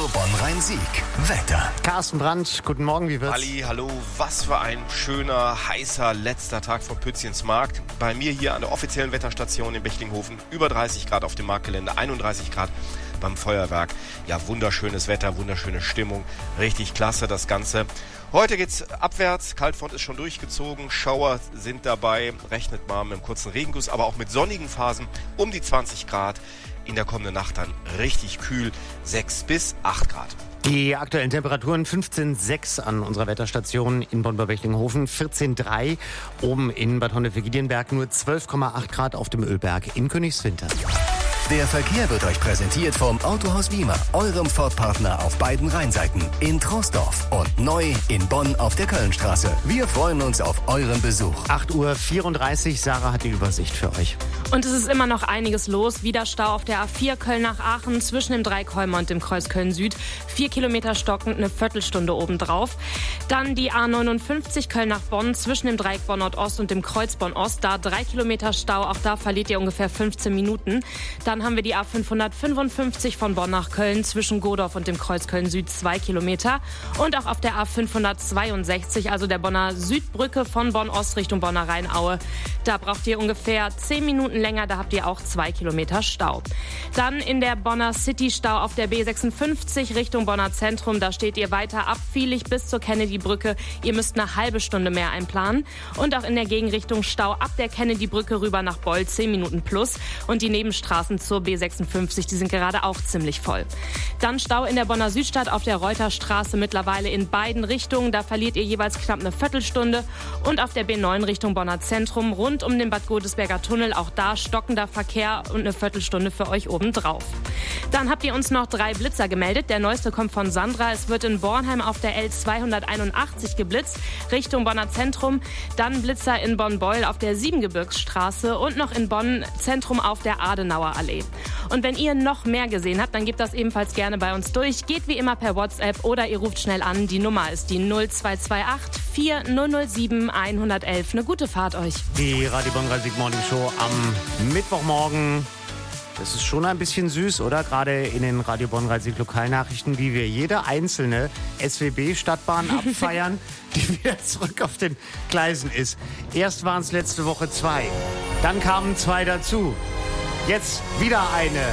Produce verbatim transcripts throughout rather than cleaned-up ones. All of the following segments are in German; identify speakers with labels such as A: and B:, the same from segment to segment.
A: Radio Bonn-Rhein-Sieg. Wetter.
B: Carsten Brandt, guten Morgen, wie wird's?
C: Ali, hallo, was für ein schöner, heißer letzter Tag vom Pützchensmarkt. Bei mir hier an der offiziellen Wetterstation in Bechlinghofen über dreißig Grad auf dem Marktgelände, einunddreißig Grad beim Feuerwerk. Ja, wunderschönes Wetter, wunderschöne Stimmung, richtig klasse das Ganze. Heute geht's abwärts, Kaltfront ist schon durchgezogen, Schauer sind dabei, rechnet mal mit einem kurzen Regenguss, aber auch mit sonnigen Phasen um die zwanzig Grad. In der kommenden Nacht dann richtig kühl, sechs bis acht Grad.
B: Die aktuellen Temperaturen fünfzehn Komma sechs an unserer Wetterstation in Bonn-Bechlinghofen, vierzehn Komma drei oben in Bad Honnef-Wigilienberg, nur zwölf Komma acht Grad auf dem Ölberg in Königswinter.
A: Der Verkehr wird euch präsentiert vom Autohaus Wiemer, eurem Ford-Partner auf beiden Rheinseiten, in Troisdorf und neu in Bonn auf der Kölnstraße. Wir freuen uns auf euren Besuch.
B: acht Uhr vierunddreißig, Sarah hat die Übersicht für euch.
D: Und es ist immer noch einiges los. Wieder Stau auf der A vier Köln nach Aachen zwischen dem Dreikolmer und dem Kreuz Köln-Süd. Vier Kilometer stockend, eine Viertelstunde obendrauf. Dann die A neunundfünfzig Köln nach Bonn zwischen dem Dreieck Bonn Nordost und dem Kreuz Bonn Ost. Da drei Kilometer Stau, auch da verliert ihr ungefähr fünfzehn Minuten. Dann haben wir die A fünfhundertfünfundfünfzig von Bonn nach Köln zwischen Godorf und dem Kreuz Köln-Süd zwei Kilometer. Und auch auf der A fünfhundertzweiundsechzig, also der Bonner Südbrücke von Bonn Ost Richtung Bonner Rheinaue. Da braucht ihr ungefähr zehn Minuten länger, da habt ihr auch zwei Kilometer Stau. Dann in der Bonner City Stau auf der B sechsundfünfzig Richtung Bonner Zentrum. Da steht ihr weiter abfielig bis zur Kennedy-Brücke. Ihr müsst eine halbe Stunde mehr einplanen. Und auch in der Gegenrichtung Stau ab der Kennedy-Brücke rüber nach Boll zehn Minuten plus. Und die Nebenstraßen zur B sechsundfünfzig, die sind gerade auch ziemlich voll. Dann Stau in der Bonner Südstadt auf der Reuterstraße mittlerweile in beiden Richtungen. Da verliert ihr jeweils knapp eine Viertelstunde. Und auf der B neun Richtung Bonner Zentrum rund um den Bad Godesberger Tunnel. Auch da stockender Verkehr und eine Viertelstunde für euch obendrauf. Dann habt ihr uns noch drei Blitzer gemeldet. Der neueste kommt von Sandra. Es wird in Bornheim auf der L zweihunderteinundachtzig geblitzt, Richtung Bonner Zentrum. Dann Blitzer in Bonn-Beul auf der Siebengebirgsstraße und noch in Bonn Zentrum auf der Adenauer Allee. Und wenn ihr noch mehr gesehen habt, dann gebt das ebenfalls gerne bei uns durch. Geht wie immer per WhatsApp oder ihr ruft schnell an. Die Nummer ist die null zwei zwei acht vier null null sieben eins eins eins. Eine gute Fahrt euch.
B: Die Radio Bonn-Rhein-Sieg Morning Show am Mittwochmorgen. Das ist schon ein bisschen süß, oder? Gerade in den Radio Bonn-Rhein-Sieg Lokalnachrichten, wie wir jede einzelne S W B-Stadtbahn abfeiern, die wieder zurück auf den Gleisen ist. Erst waren es letzte Woche zwei, dann kamen zwei dazu. Jetzt wieder eine.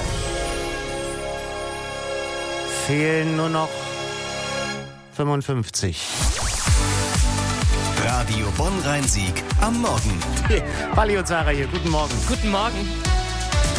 B: Fehlen nur noch fünfundfünfzig.
A: Radio Bonn-Rhein-Sieg am Morgen.
B: Hey, Wally und Sarah hier, guten Morgen.
D: Guten Morgen.